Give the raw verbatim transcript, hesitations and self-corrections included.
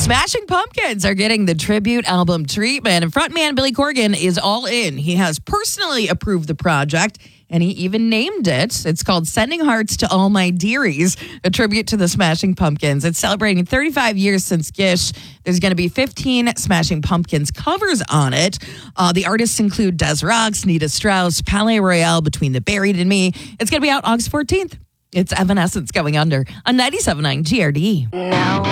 Smashing Pumpkins are getting the tribute album treatment, and frontman Billy Corgan is all in. He has personally approved the project, and he even named it. It's called Sending Hearts to All My Dearies, a tribute to the Smashing Pumpkins. It's celebrating thirty-five years since Gish. There's going to be fifteen Smashing Pumpkins covers on it. Uh, the artists include Des Rocs, Nita Strauss, Palais Royale, Between the Buried and Me. It's going to be out August fourteenth. It's Evanescence Going Under on ninety-seven point nine G R D. Now